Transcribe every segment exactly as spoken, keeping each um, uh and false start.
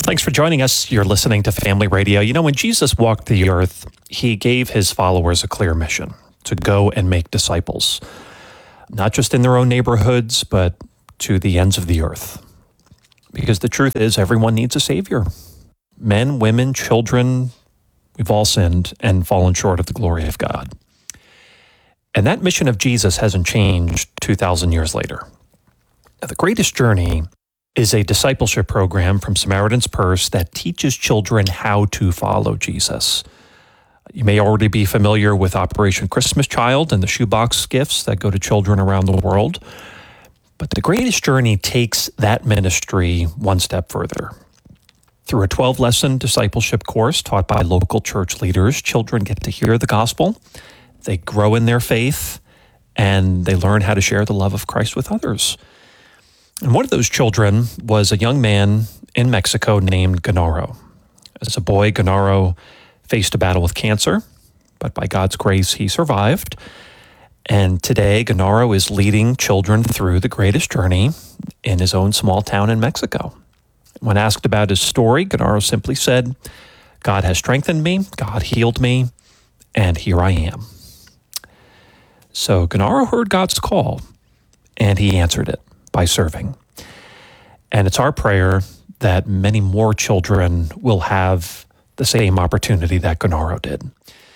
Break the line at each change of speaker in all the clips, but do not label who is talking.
Thanks for joining us. You're listening to Family Radio. You know, when Jesus walked the earth, he gave his followers a clear mission to go and make disciples, not just in their own neighborhoods, but to the ends of the earth. Because the truth is, everyone needs a Savior. Men, women, children, we've all sinned and fallen short of the glory of God. And that mission of Jesus hasn't changed two thousand years later. Now, the Greatest Journey is a discipleship program from Samaritan's Purse that teaches children how to follow Jesus. You may already be familiar with Operation Christmas Child and the shoebox gifts that go to children around the world. But the Greatest Journey takes that ministry one step further. Through a twelve-lesson discipleship course taught by local church leaders, children get to hear the gospel, they grow in their faith, and they learn how to share the love of Christ with others. And one of those children was a young man in Mexico named Genaro. As a boy, Genaro faced a battle with cancer, but by God's grace, he survived. And today, Genaro is leading children through the Greatest Journey in his own small town in Mexico. When asked about his story, Genaro simply said, "God has strengthened me, God healed me, and here I am." So Genaro heard God's call, and he answered it by serving. And it's our prayer that many more children will have the same opportunity that Genaro did.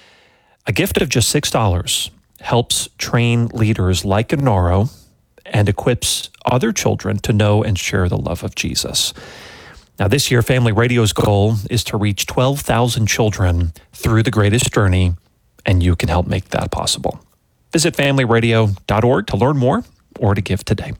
A gift of just six dollars helps train leaders like Genaro and equips other children to know and share the love of Jesus. Now, this year, Family Radio's goal is to reach twelve thousand children through the Greatest Journey, and you can help make that possible. Visit family radio dot org to learn more or to give today.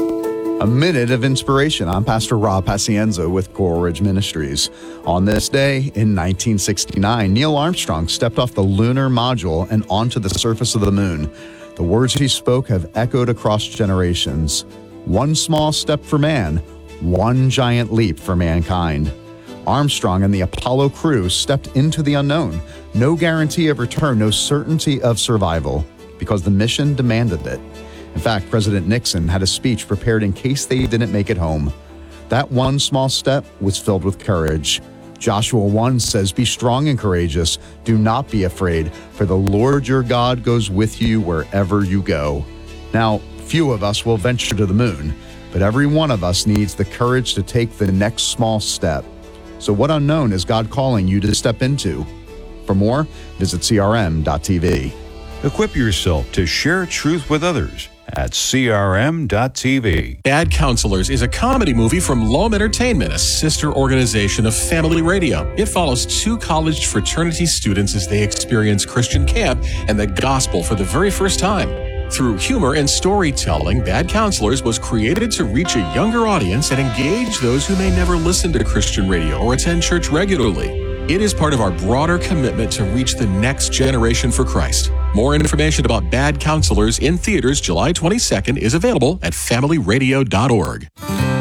A minute of inspiration. I'm Pastor Rob Pacienza with Coral Ridge Ministries. On this day in nineteen sixty-nine, Neil Armstrong stepped off the lunar module and onto the surface of the moon. The words he spoke have echoed across generations. One small step for man, one giant leap for mankind. Armstrong and the Apollo crew stepped into the unknown. No guarantee of return, no certainty of survival, because the mission demanded it. In fact, President Nixon had a speech prepared in case they didn't make it home. That one small step was filled with courage. Joshua one says, "Be strong and courageous. Do not be afraid, for the Lord your God goes with you wherever you go." Now, few of us will venture to the moon, but every one of us needs the courage to take the next small step. So what unknown is God calling you to step into? For more, visit C R M dot T V.
Equip yourself to share truth with others at C R M dot T V.
Bad Counselors is a comedy movie from Loam Entertainment, a sister organization of Family Radio. It follows two college fraternity students as they experience Christian camp and the gospel for the very first time. Through humor and storytelling, Bad Counselors was created to reach a younger audience and engage those who may never listen to Christian radio or attend church regularly. It is part of our broader commitment to reach the next generation for Christ. More information about Bad Counselors in theaters July twenty-second is available at family radio dot org.